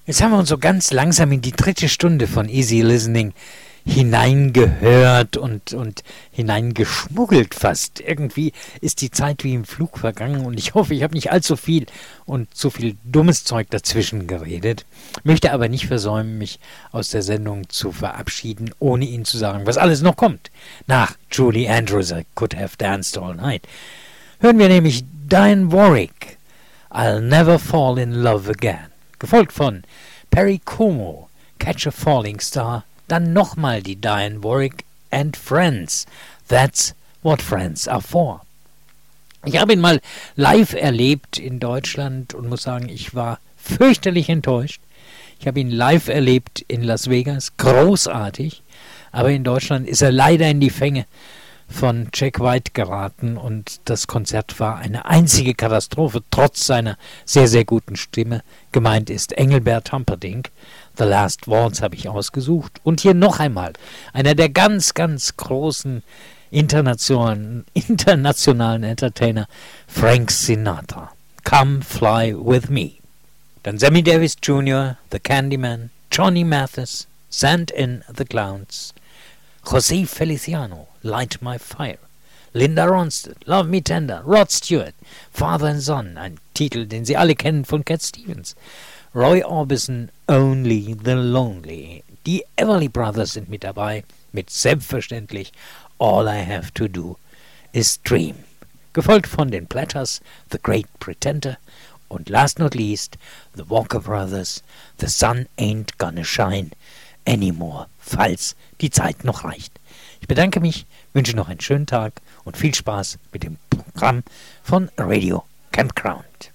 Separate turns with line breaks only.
Jetzt haben wir uns so ganz langsam in die dritte Stunde von Easy Listening hineingehört und hineingeschmuggelt fast. Irgendwie ist die Zeit wie im Flug vergangen und ich hoffe, ich habe nicht allzu viel und zu viel dummes Zeug dazwischen geredet. Möchte aber nicht versäumen, mich aus der Sendung zu verabschieden, ohne Ihnen zu sagen, was alles noch kommt. Nach Julie Andrews, I Could Have Danced All Night, hören wir nämlich Dionne Warwick, I'll Never Fall in Love Again, gefolgt von Perry Como, Catch a Falling Star, dann nochmal die Dionne Warwick and Friends, That's What Friends Are For. Ich habe ihn mal live erlebt in Deutschland und muss sagen, ich war fürchterlich enttäuscht. Ich habe ihn live erlebt in Las Vegas, großartig, aber in Deutschland ist er leider in die Fänge von Jack White geraten und das Konzert war eine einzige Katastrophe, trotz seiner sehr, sehr guten Stimme. Gemeint ist Engelbert Humperdinck. The Last Waltz habe ich ausgesucht. Und hier noch einmal einer der ganz, ganz großen internationalen Entertainer, Frank Sinatra. Come Fly With Me. Dann Sammy Davis Jr., The Candyman, Johnny Mathis, Send in the Clowns, José Feliciano, Light My Fire, Linda Ronstadt, Love Me Tender, Rod Stewart, Father and Son, ein Titel, den Sie alle kennen von Cat Stevens, Roy Orbison, Only the Lonely, die Everly Brothers sind mit dabei, mit selbstverständlich All I Have to Do is Dream, gefolgt von den Platters, The Great Pretender und last not least The Walker Brothers, The Sun Ain't Gonna Shine Anymore, falls die Zeit noch reicht. Ich bedanke mich, wünsche noch einen schönen Tag und viel Spaß mit dem Programm von Radio Campground.